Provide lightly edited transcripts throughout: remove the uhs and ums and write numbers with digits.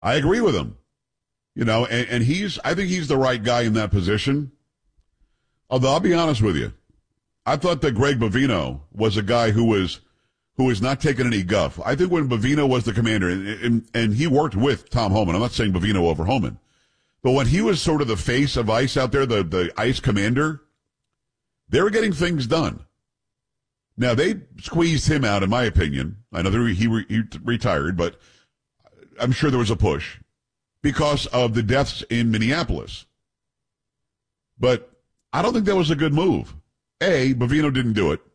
I agree with him. You know, and I think he's the right guy in that position. Although I'll be honest with you, I thought that Greg Bovino was a guy who was not taking any guff. I think when Bovino was the commander, and he worked with Tom Homan, I'm not saying Bovino over Homan, but when he was sort of the face of ICE out there, the ICE commander, they were getting things done. Now, they squeezed him out, in my opinion. I know that he retired, but I'm sure there was a push because of the deaths in Minneapolis. But I don't think that was a good move. A, Bovino didn't do it.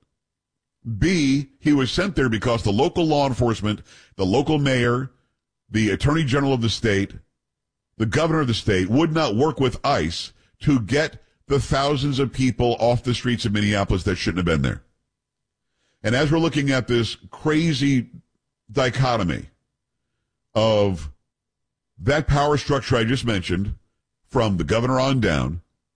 B, he was sent there because the local law enforcement, the local mayor, the attorney general of the state, the governor of the state would not work with ICE to get the thousands of people off the streets of Minneapolis that shouldn't have been there. And as we're looking at this crazy dichotomy of that power structure I just mentioned, from the governor on down,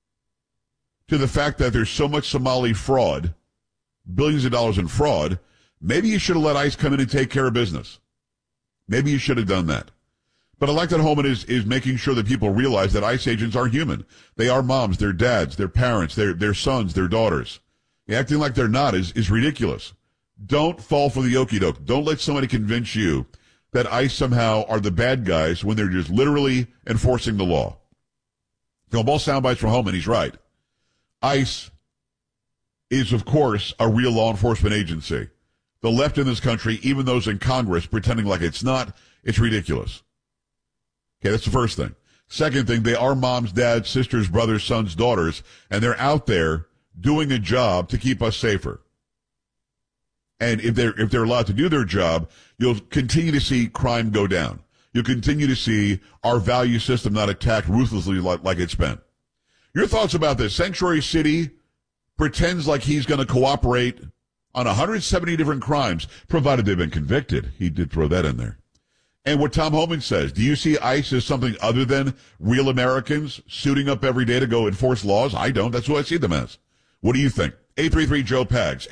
to the fact that there's so much Somali fraud, billions of dollars in fraud, maybe you should have let ICE come in and take care of business. Maybe you should have done that. But I like that Holman is making sure that people realize that ICE agents are human. They are moms, their dads, their parents, their sons, their daughters. Acting like they're not is ridiculous. Don't fall for the okie doke. Don't let somebody convince you that ICE somehow are the bad guys when they're just literally enforcing the law. Both sound bites from Holman, he's right. ICE is, of course, a real law enforcement agency. The left in this country, even those in Congress, pretending like it's not, it's ridiculous. Okay, that's the first thing. Second thing, they are moms, dads, sisters, brothers, sons, daughters, and they're out there doing a job to keep us safer. And if they're allowed to do their job, you'll continue to see crime go down. You'll continue to see our value system not attacked ruthlessly like it's been. Your thoughts about this? Sanctuary City pretends like he's going to cooperate on 170 different crimes, provided they've been convicted. He did throw that in there. And what Tom Homan says, do you see ICE as something other than real Americans suiting up every day to go enforce laws? I don't. That's what I see them as. What do you think? 833-JOE-PAGS,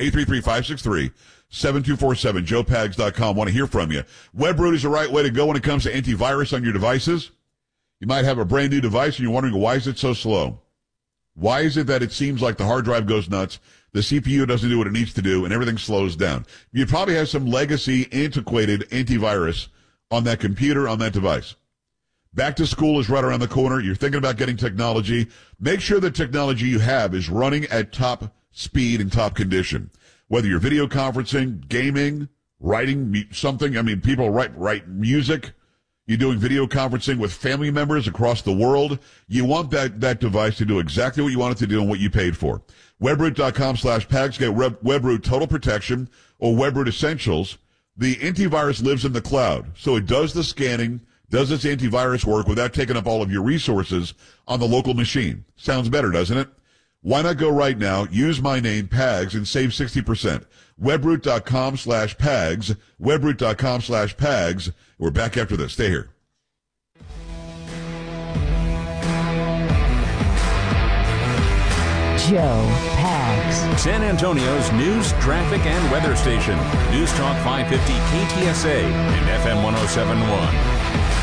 833-563-7247, joepags.com. Want to hear from you. WebRoot is the right way to go when it comes to antivirus on your devices. You might have a brand new device and you're wondering, why is it so slow? Why is it that it seems like the hard drive goes nuts, the CPU doesn't do what it needs to do, and everything slows down? You probably have some legacy, antiquated antivirus on that computer, on that device. Back to school is right around the corner. You're thinking about getting technology. Make sure the technology you have is running at top speed and top condition. Whether you're video conferencing, gaming, writing something. I mean, people write music. You're doing video conferencing with family members across the world. You want that device to do exactly what you want it to do and what you paid for. Webroot.com/PAGS. Get Webroot Total Protection or Webroot Essentials. The antivirus lives in the cloud, so it does the scanning, does its antivirus work without taking up all of your resources on the local machine. Sounds better, doesn't it? Why not go right now, use my name, PAGS, and save 60%. Webroot.com/PAGS, Webroot.com/PAGS. We're back after this. Stay here. Joe Pags. San Antonio's news, traffic, and weather station. News Talk 550 KTSA and FM 107.1.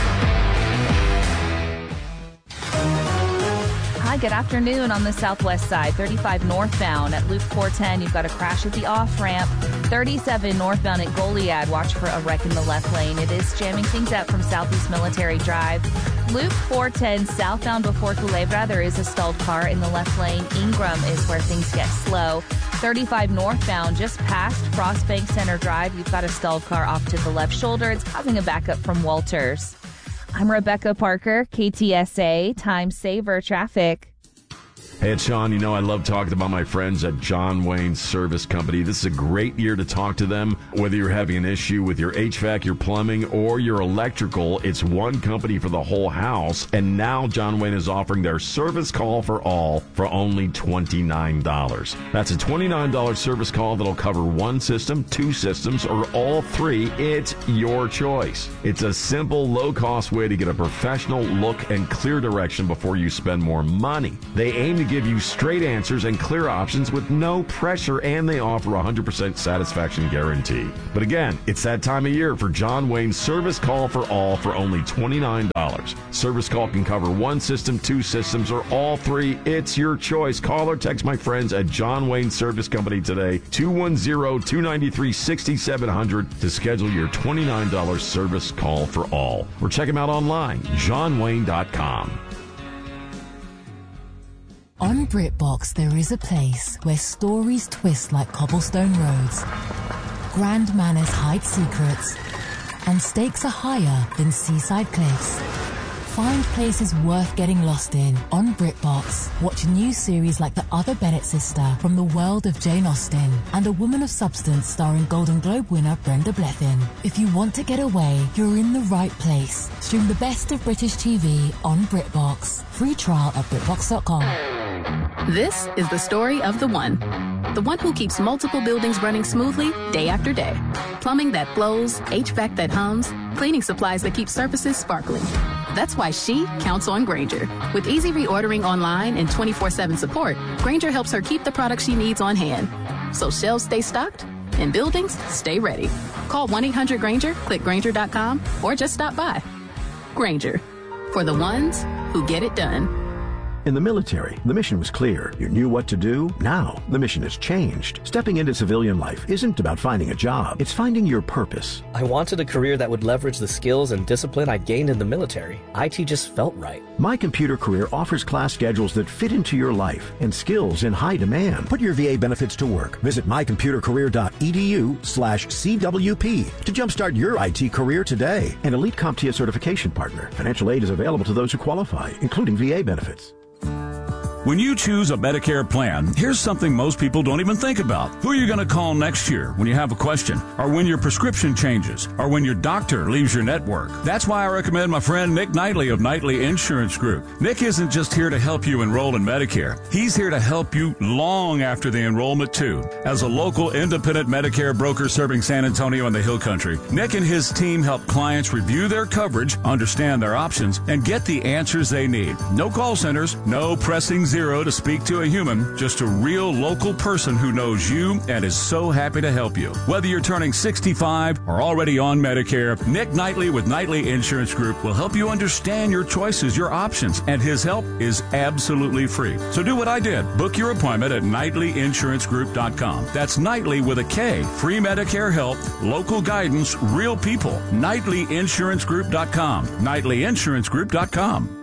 Hi, good afternoon on the southwest side. 35 northbound at Loop 410. You've got a crash at the off-ramp. 37 northbound at Goliad. Watch for a wreck in the left lane. It is jamming things up from Southeast Military Drive. Loop 410 southbound before Culebra. There is a stalled car in the left lane. Ingram is where things get slow. 35 northbound just past Frostbank Center Drive. You've got a stalled car off to the left shoulder. It's causing a backup from Walters. I'm Rebecca Parker, KTSA Time Saver Traffic. Hey, it's Sean. You know, I love talking about my friends at John Wayne Service Company. This is a great year to talk to them. Whether you're having an issue with your HVAC, your plumbing, or your electrical, it's one company for the whole house. And now John Wayne is offering their service call for all for only $29. That's a $29 service call that'll cover one system, two systems, or all three. It's your choice. It's a simple, low-cost way to get a professional look and clear direction before you spend more money. They aim to give you straight answers and clear options with no pressure, and they offer a 100% satisfaction guarantee. But again, it's that time of year for John Wayne's Service Call for All for only $29. Service Call can cover one system, two systems, or all three. It's your choice. Call or text my friends at John Wayne Service Company today, 210-293-6700 to schedule your $29 Service Call for All. Or check them out online, johnwayne.com. On BritBox, there is a place where stories twist like cobblestone roads, grand manners hide secrets, and stakes are higher than seaside cliffs. Find places worth getting lost in on BritBox. Watch new series like The Other Bennett Sister from the world of Jane Austen and A Woman of Substance starring Golden Globe winner Brenda Blethyn. If you want to get away, you're in the right place. Stream the best of British TV on BritBox. Free trial at BritBox.com. This is the story of the one who keeps multiple buildings running smoothly day after day. Plumbing that flows, HVAC that hums, cleaning supplies that keep surfaces sparkling. That's why she counts on Grainger. With easy reordering online and 24/7 support, Grainger helps her keep the products she needs on hand. So shelves stay stocked and buildings stay ready. Call 1-800-GRAINGER, click Grainger.com, or just stop by. Grainger, for the ones who get it done. In the military, the mission was clear. You knew what to do. Now, the mission has changed. Stepping into civilian life isn't about finding a job. It's finding your purpose. I wanted a career that would leverage the skills and discipline I gained in the military. IT just felt right. My Computer Career offers class schedules that fit into your life and skills in high demand. Put your VA benefits to work. Visit mycomputercareer.edu/CWP to jumpstart your IT career today. An elite CompTIA certification partner. Financial aid is available to those who qualify, including VA benefits. When you choose a Medicare plan, here's something most people don't even think about. Who are you going to call next year when you have a question? Or when your prescription changes? Or when your doctor leaves your network? That's why I recommend my friend Nick Knightley of Knightley Insurance Group. Nick isn't just here to help you enroll in Medicare. He's here to help you long after the enrollment, too. As a local independent Medicare broker serving San Antonio and the Hill Country, Nick and his team help clients review their coverage, understand their options, and get the answers they need. No call centers, no pressing zero to speak to a human, just a real local person who knows you and is so happy to help you. Whether you're turning 65 or already on Medicare, Nick Knightley with Knightley Insurance Group will help you understand your choices, your options, and his help is absolutely free. So do what I did. Book your appointment at KnightleyInsuranceGroup.com. That's Knightley with a K. Free Medicare help, local guidance, real people. KnightleyInsuranceGroup.com. KnightleyInsuranceGroup.com.